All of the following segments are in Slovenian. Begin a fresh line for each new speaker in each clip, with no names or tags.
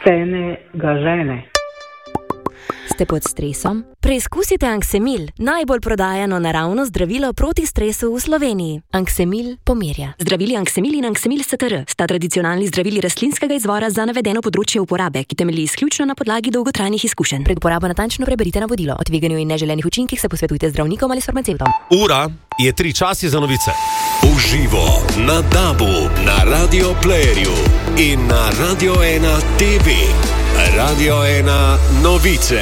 cene ga žene.
Ste pod stresom? Preizkusite Anksemil, najbolj prodajano naravno zdravilo proti stresu v Sloveniji. Anksemil pomirja. Zdravili Anksemil in Anksemil STR sta tradicionalni zdravili rastlinskega izvora za navedeno področje uporabe, ki temelji izključno na podlagi dolgotrajnih izkušenj. Pred uporabo natančno preberite navodilo. O tveganju in neželenih učinkih se posvetujte z zdravnikom ali s farmacevtom.
Ura je 3, časi za novice.
Uživo na DAB-u, na Radio Playerju in na Radio 1 TV. Radio 1 novice.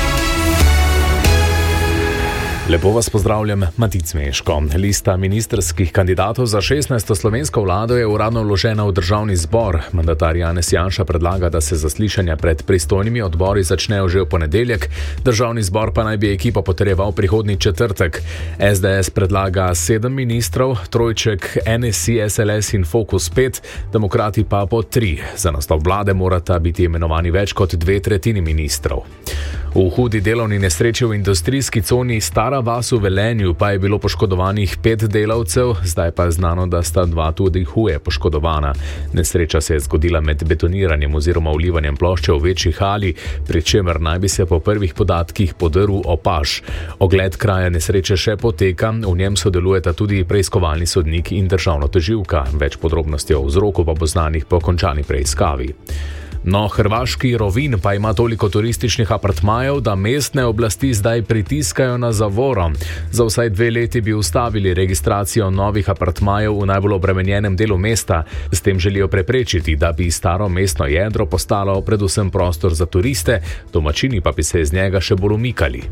Lepo vas pozdravljam, Matic Meško. Lista ministrskih kandidatov za 16. slovensko vlado je uradno vložena v državni zbor. Mandatar Janez Janša predlaga, da se zaslišanja pred pristojnimi odbori začnejo že v ponedeljek, državni zbor pa naj bi ekipo potrjeval prihodnji četrtek. SDS predlaga 7 ministrov, trojček NSI, SLS in Fokus 5, demokrati pa po 3. Za nastop vlade morata biti imenovani več kot 2/3 ministrov. V hudi delovni nesreči v industrijski coni Stara vas v Velenju pa je bilo poškodovanih 5 delavcev, zdaj pa je znano, da sta 2 tudi huje poškodovana. Nesreča se je zgodila med betoniranjem oziroma vlivanjem plošče v večji hali, pri čemer naj bi se po prvih podatkih podrl opaž. Ogled kraja nesreče še poteka, v njem sodelujeta tudi preiskovalni sodnik in državna tožilka. Več podrobnosti o vzroku pa bo znanih po končani preiskavi. No, hrvaški Rovinj pa ima toliko turističnih apartmajev, da mestne oblasti zdaj pritiskajo na zavoro. Za vsaj 2 leti bi ustavili registracijo novih apartmajev v najbolj obremenjenem delu mesta. S tem želijo preprečiti, da bi staro mestno jedro postalo predvsem prostor za turiste, domačini pa bi se iz njega še bolj umikali.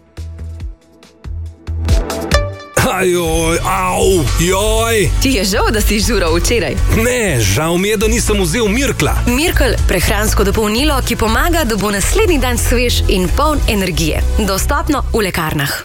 Ajoj, joj.
Ti je žal, da si žural včeraj?
Ne, žal mi je, da nisem vzel Mirkla.
Mirkl, prehransko dopolnilo, ki pomaga, da bo naslednji dan svež in poln energije. Dostopno v lekarnah.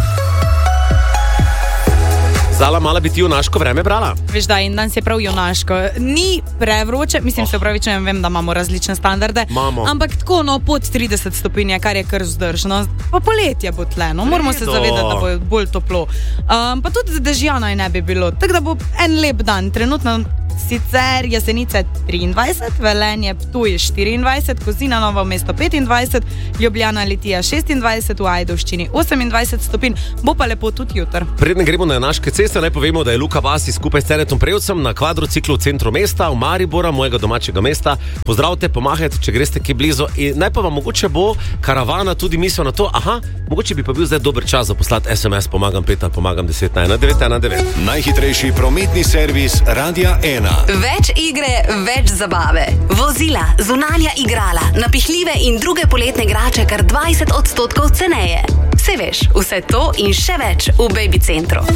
Zala, mala bi ti junaško vreme brala?
Veš da, in danes je prav junaško. Ni prevroče, mislim se upravičujem, vem, da imamo različne standarde. Ampak tako, pod 30 stopinj, kar je kar vzdržno. Pa poletje bo tle, moramo se zavedati, da bo bolj toplo. Pa tudi dežja naj ne bi bilo, tako da bo en lep dan. Trenutno sicer Jesenice 23, Velenje, Ptuj 24, Kozina, Novo mesto 25, Ljubljana, Litija 26, v Ajdovščini 28 stopinj, bo pa lepo tudi jutr.
Preden gremo na Janaške ceste, naj povemo, da je Luka Vasi skupaj s Cenetom Prevcem na kvadrociklu v centru mesta, v Maribora, mojega domačega mesta. Pozdravite, pomahajte, če greste kje blizu. In naj pa vam mogoče bo karavana tudi misel na to, mogoče bi pa bil zdaj dober čas za poslati SMS, pomagam 5 ali pomagam 10 na 1919.
Najhitrejši prometni servis Radia 1.
Več igre, več zabave. Vozila, zunanja igrala, napihljive in druge poletne igrače kar 20% ceneje. Se veš, vse to in še več v Baby centru.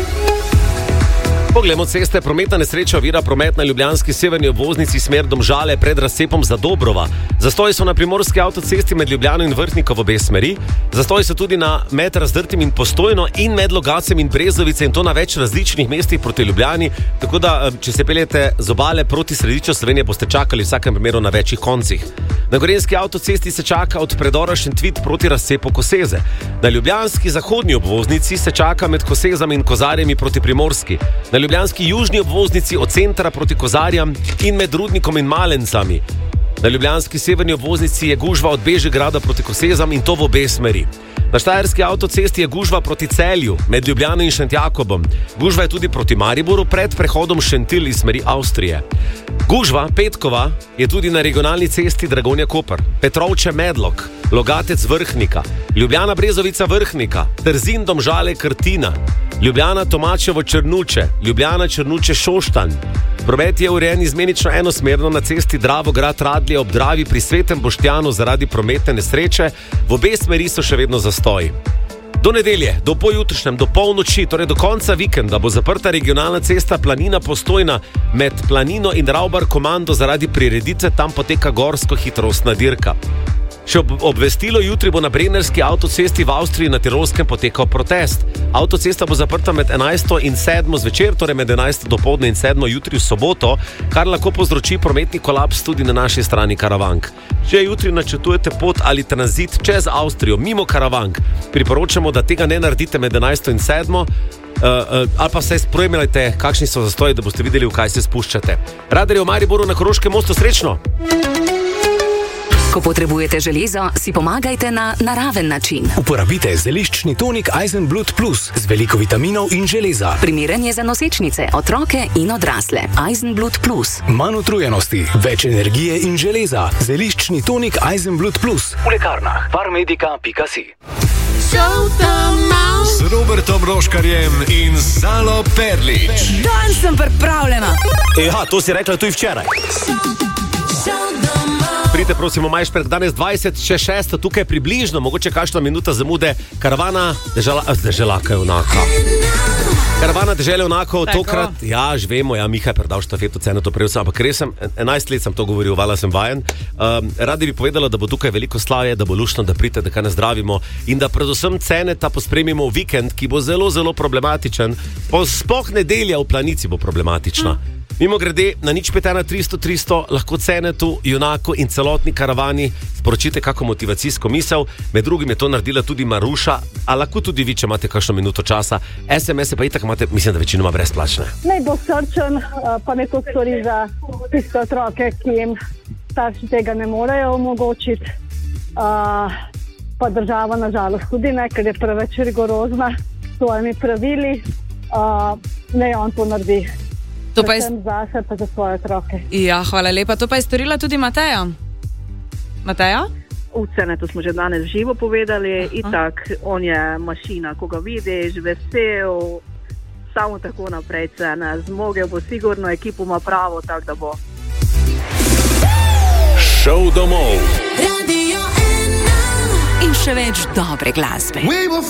Poglejmo ceste. Prometna nesreča ovira promet na ljubljanski severni obvoznici smer Domžale pred razcepom Zadobrova. Zastoji so na primorski avtocesti med Ljubljano in Vrhnika v obe smeri. Zastoji so tudi med Razdrtim in Postojno in med Logatcem in Brezovice, in to na več različnih mestih proti Ljubljani. Tako da, če se peljete z obale proti središču Slovenije, boste čakali v vsakem primeru na večjih koncih. Na gorenjski avtocesti se čaka od predora Šentvid proti razcepu Koseze. Na ljubljanski zahodni obvoznici se čaka med Kosezami in Kozarjami proti Primorski. Na ljubljanski južni obvoznici od centra proti Kozarjam in med Rudnikom in Malencami. Na ljubljanski severni obvoznici je gužva od Bežigrada proti Kosezam, in to v obe smeri. Na štajerski avtocesti je gužva proti Celju med Ljubljano in Šentjakobom. Gužva je tudi proti Mariboru pred prehodom Šentilj iz smeri Avstrije. Gužva, petkova, je tudi na regionalni cesti Dragonja-Koper, Petrovče-Medlok, Logatec-Vrhnika, Ljubljana-Brezovica-Vrhnika, Trzin-Domžale-Krtina, Ljubljana-Tomačevo-Črnuče, Ljubljana-Črnuče-Šoštanj. Promet je urejen izmenično enosmerno na cesti Dravograd-Radlje ob Dravi pri Svetem Boštjanu zaradi prometne nesreče. V obe smeri so še vedno zastoji. Do nedelje, do pojutrišnjem, do polnoči, torej do konca vikenda, bo zaprta regionalna cesta Planina-Postojna med Planino in Ravbar-Komando zaradi prireditve, tam poteka gorsko hitrostna dirka. Še obvestilo, jutri bo na Brennerski avtocesti v Avstriji na Tirolskem potekal protest. Avtocesta bo zaprta med 11. in 7. zvečer, torej med 11. dopoldne in 7. jutri v soboto, kar lahko povzroči prometni kolaps tudi na naši strani Karavank. Če jutri načrtujete pot ali tranzit čez Avstrijo mimo Karavank, priporočamo, da tega ne naredite med 11. in 7. Ali pa se spremljajte, kakšni so zastoji, da boste videli, v kaj se spuščate. Radarji v Mariboru na Koroškem mostu, srečno!
Ko potrebujete železo, si pomagajte na naraven način.
Uporabite zeliščni tonik Eisenblut Plus z veliko vitaminov in železa.
Primeren je za nosečnice, otroke in odrasle. Eisenblut Plus.
Manj utrujenosti, več energije in železa. Zeliščni tonik Eisenblut Plus. V lekarnah parmedica.si.
Z Robertom Roškarjem in Zalo Perlič.
Dan sem pripravljena.
Ja, to si rekla tudi včeraj. Pridite, prosimo, Majšperk, danes 20:06, tukaj približno, mogoče kakšna minuta zamude, karavana deželaka junaka. Karavana dežele junakov, tokrat, ja, že vemo, ja, Miha je predal štafeto ceno, to prevsem, ampak res sem, 11 let sem to govoril, vala sem vajen. Radi bi povedala, da bo tukaj veliko slavje, da bo luštno, da pridete, da kaj nazdravimo in da predvsem cene ta pospremimo v vikend, ki bo zelo, zelo problematičen. Sploh nedelja v Planici bo problematična. Mimo grede, na 051 300 lahko cene tu junako in celotni karavani sporočite kako motivacijsko misel. Med drugim je to naredila tudi Maruša, a lahko tudi vi, če imate kakšno minuto časa. SMS-e pa itak imate, mislim, da večinoma brezplačne.
Naj bo srčen, pa ne to stori za tiste otroke, ki jim starši tega ne morejo omogočiti. Pa država nažalost tudi ne, ker je preveč rigorozna s svojimi pravili. Ne, on to naredi.
To pa je
zase, pa za svoje otroke.
Ja, hvala lepa. To pa je storila tudi Mateja. Mateja?
Vse, to smo že danes živo povedali. Itak, on je mašina, ko ga vidiš, vesel, samo tako naprej cene. Zmogel bo sigurno, ekipo ima pravo, tako da bo.
Šov domov.
In še več dobre glasbe.